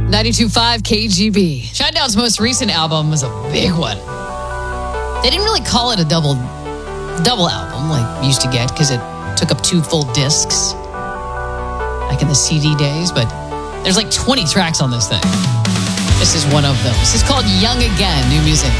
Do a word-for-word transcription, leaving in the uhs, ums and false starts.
ninety-two point five K G B. Shinedown's most recent album was a big one. They didn't really call it a double double album like we used to get because it took up two full discs back in the C D days, but there's like twenty tracks on this thing. This is one of them. This is called Young Again, new music.